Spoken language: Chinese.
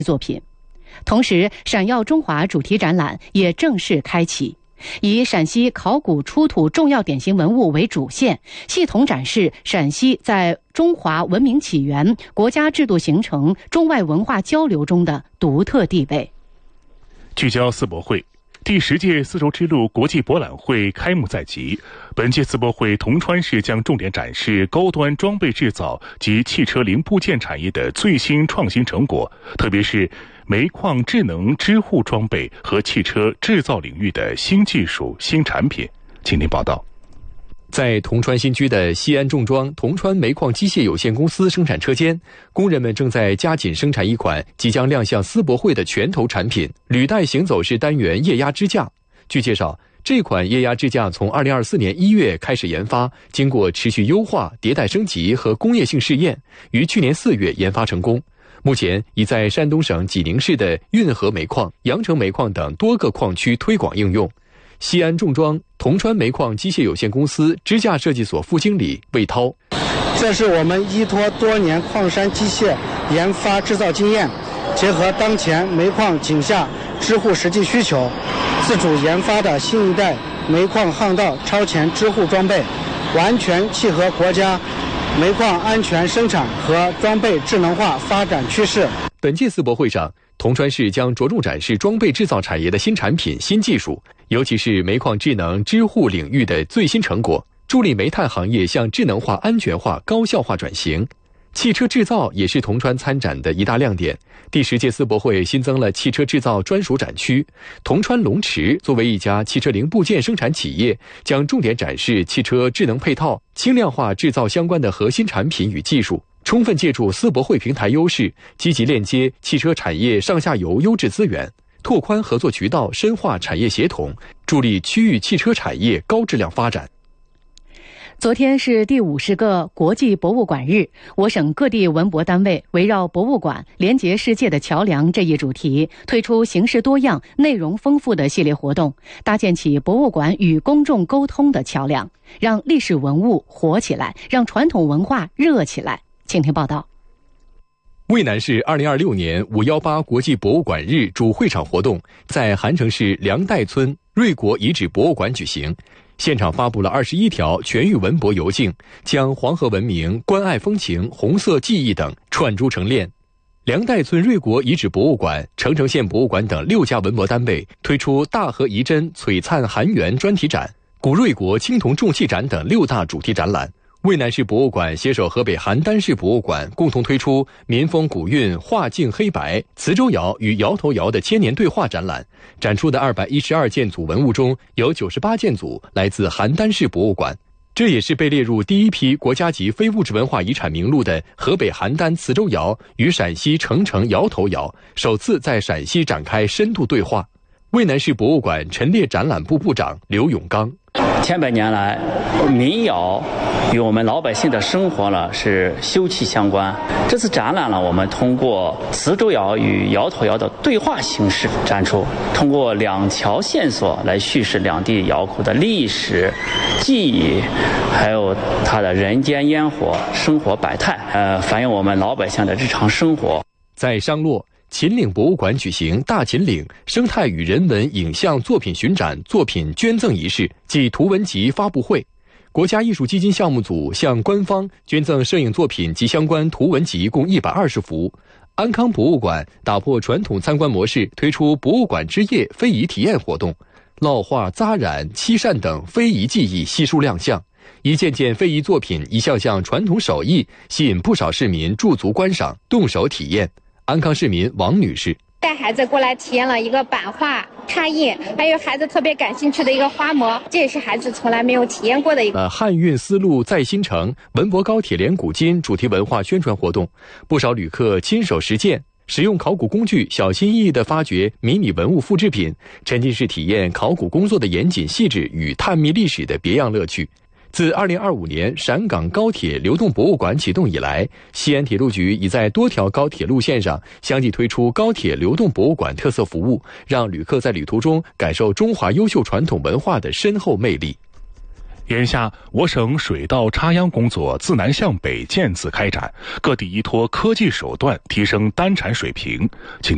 作品。同时，闪耀中华主题展览也正式开启，以陕西考古出土重要典型文物为主线，系统展示陕西在中华文明起源、国家制度形成、中外文化交流中的独特地位。 聚焦世博会，第10届丝绸之路国际博览会开幕在即。本届世博会铜川市将重点展示高端装备制造及汽车零部件产业的最新创新成果，特别是煤矿智能支护装备和汽车制造领域的新技术、新产品。请听报道。 在铜川新区的西安重装铜川煤矿机械有限公司生产车间，工人们正在加紧生产一款即将亮相丝博会的拳头产品——履带行走式单元液压支架。据介绍，这款液压支架从2024年1月开始研发，经过持续优化、迭代升级和工业性试验，于去年4月研发成功。目前已在山东省济宁市的运河煤矿、阳城煤矿等多个矿区推广应用。西安重装铜川煤矿机械有限公司支架设计所副经理魏涛： 这是我们依托多年矿山机械研发制造经验，结合当前煤矿井下支护实际需求，自主研发的新一代煤矿巷道超前支护装备，完全契合国家煤矿安全生产和装备智能化发展趋势。 本届丝博会上，铜川市将着重展示装备制造产业的新产品、新技术，尤其是煤矿智能支护领域的最新成果，助力煤炭行业向智能化、安全化、高效化转型。汽车制造也是铜川参展的一大亮点。第10届丝博会新增了汽车制造专属展区，铜川龙池作为一家汽车零部件生产企业，将重点展示汽车智能配套、轻量化制造相关的核心产品与技术，充分借助丝博会平台优势，积极链接汽车产业上下游优质资源，拓宽合作渠道，深化产业协同，助力区域汽车产业高质量发展。 昨天是第50个国际博物馆日，我省各地文博单位围绕博物馆连结世界的桥梁这一主题，推出形式多样、内容丰富的系列活动，搭建起博物馆与公众沟通的桥梁，让历史文物活起来，让传统文化热起来。请听报道。 渭南市2026年518国际博物馆日主会场活动在韩城市梁代村瑞国遗址博物馆举行，现场发布了21条全域文博游径，将黄河文明、关爱风情、红色记忆等串珠成链。梁代村瑞国遗址博物馆、澄城县博物馆等6家文博单位推出大河遗珍璀璨韩元专题展、古瑞国青铜重器展等6大主题展览。渭南市博物馆携手河北邯郸市博物馆共同推出民风古韵画境黑白磁州窑与摇头窑的千年对话展览，展出的212件组文物中有98件组来自邯郸市博物馆，这也是被列入第一批国家级非物质文化遗产名录的河北邯郸磁州窑与陕西澄城摇头窑首次在陕西展开深度对话。渭南市博物馆陈列展览部部长刘永刚： 千百年来，民谣与我们老百姓的生活呢是休戚相关。这次展览呢，我们通过磁州窑与摇头窑的对话形式展出，通过2条线索来叙事两地窑口的历史、记忆，还有它的人间烟火、生活百态，反映我们老百姓的日常生活。 在商洛，秦岭博物馆举行大秦岭生态与人文影像作品巡展作品捐赠仪式暨图文集发布会，国家艺术基金项目组向官方捐赠摄影作品及相关图文集共120幅。安康博物馆打破传统参观模式，推出博物馆之夜非遗体验活动，烙画、扎染、漆扇等非遗技艺悉数亮相，一件件非遗作品、一项项传统手艺吸引不少市民驻足观赏、动手体验。安康市民王女士： 带孩子过来体验了一个版画、拓印，还有孩子特别感兴趣的一个花模，这也是孩子从来没有体验过的一个汉运丝路在新城文博高铁连古今主题文化宣传活动，不少旅客亲手实践，使用考古工具小心翼翼地发掘迷你文物复制品，沉浸式体验考古工作的严谨细致与探秘历史的别样乐趣。自2025年陕港高铁流动博物馆启动以来，西安铁路局已在多条高铁路线上相继推出高铁流动博物馆特色服务，让旅客在旅途中感受中华优秀传统文化的深厚魅力。 眼下，我省水稻插秧工作自南向北渐次开展，各地依托科技手段提升单产水平。请